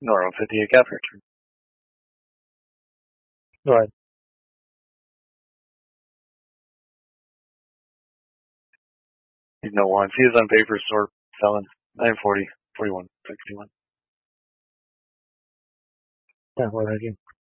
Nor 50 a capture turn. Go ahead. He's no ones. He is on paper store selling 940, 41, 61. Yeah, what did I do?